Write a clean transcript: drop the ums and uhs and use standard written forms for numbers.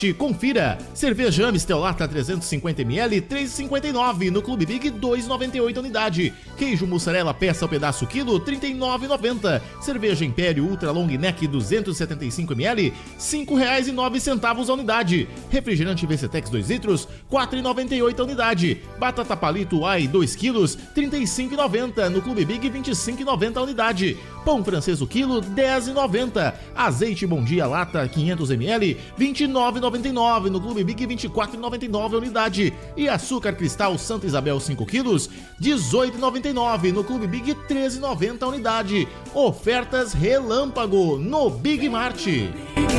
Confira, cerveja Amstel Lata 350ml, 3,59, no Clube Big 2,98 unidade. Queijo mussarela peça ao pedaço quilo, 39,90. Cerveja Império Ultra Long Neck 275ml, R$ 5,09 a unidade. Refrigerante VCTEX 2 litros, 4,98 a unidade. Batata Palito Ai 2 quilos, 35,90, no Clube Big 25,90 a unidade. Pão francês o quilo, 10,90. Azeite Bom Dia Lata 500ml, 29,99, no Clube Big 24,99 a unidade. E açúcar cristal Santa Isabel 5 quilos, 18,99, no Clube Big 13,90 a unidade. Ofertas relâmpago no Big Mart.